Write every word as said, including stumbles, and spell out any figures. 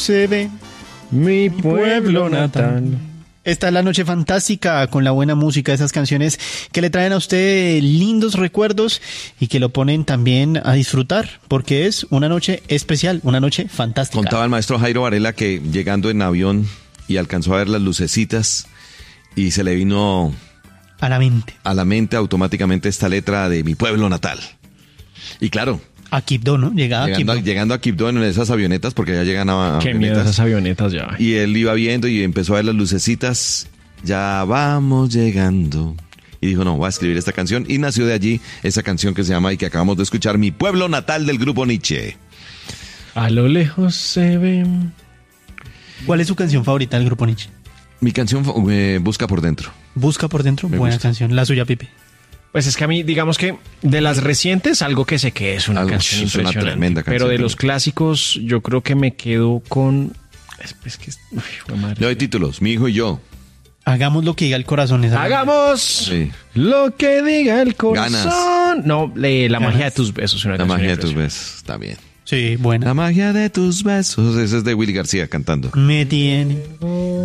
Se ve mi pueblo natal. Esta es la noche fantástica con la buena música, esas canciones que le traen a usted lindos recuerdos y que lo ponen también a disfrutar, porque es una noche especial, una noche fantástica. Contaba el maestro Jairo Varela que llegando en avión y alcanzó a ver las lucecitas y se le vino a la mente, a la mente automáticamente esta letra de mi pueblo natal. Y claro, a Quibdó, ¿no? Llegaba llegando, a a, llegando a Quibdó en esas avionetas, porque ya llegan a, a Qué avionetas. miedo esas avionetas ya. Y él iba viendo y empezó a ver las lucecitas. Ya vamos llegando. Y dijo, no, voy a escribir esta canción. Y nació de allí esa canción que se llama y que acabamos de escuchar, Mi pueblo natal, del grupo Nietzsche. A lo lejos se ve. ¿Cuál es su canción favorita del grupo Nietzsche? Mi canción eh, Busca por dentro. Busca por dentro, Me buena gusta. canción. La suya, Pipe. Pues es que a mí, digamos que de las recientes, algo que sé que es una Algo- canción es una impresionante. tremenda canción pero de también. los clásicos, yo creo que me quedo con. Es, es que. Uy, jue madre. Le doy títulos, Mi hijo y yo. Hagamos lo que diga el corazón. Esa Hagamos Sí. lo que diga el corazón. Ganas. No, le- la Ganas. magia de tus besos. Una La canción magia de tus impresionante. besos, está bien. Sí, buena. La magia de tus besos, ese es de Willy García cantando. Me tiene